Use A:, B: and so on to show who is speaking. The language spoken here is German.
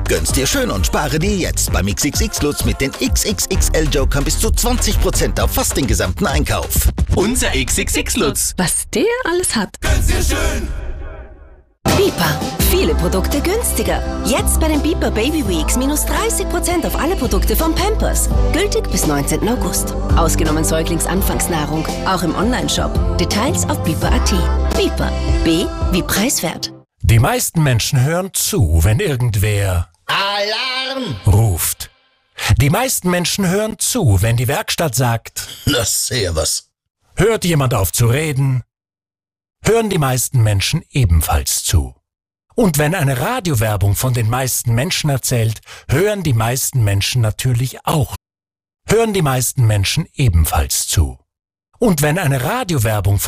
A: Gönn's dir schön und spare dir jetzt beim XXX Lutz mit den XXXL-Jokern bis zu 20% auf fast den gesamten Einkauf.
B: Unser XXX Lutz.
C: Was der alles hat.
B: Gönn's dir schön.
D: Biper. Viele Produkte günstiger. Jetzt bei den Biper Baby Weeks minus 30% auf alle Produkte von Pampers. Gültig bis 19. August. Ausgenommen Säuglingsanfangsnahrung. Auch im Onlineshop. Details auf biper.at. Biper. B wie preiswert.
E: Die meisten Menschen hören zu, wenn irgendwer
A: Alarm!
E: ruft. Die meisten Menschen hören zu, wenn die Werkstatt sagt,
A: Na, sehr was.
E: hört jemand auf zu reden, hören die meisten Menschen ebenfalls zu. Und wenn eine Radiowerbung von den meisten Menschen erzählt, hören die meisten Menschen natürlich auch. Hören die meisten Menschen ebenfalls zu. Und wenn eine Radiowerbung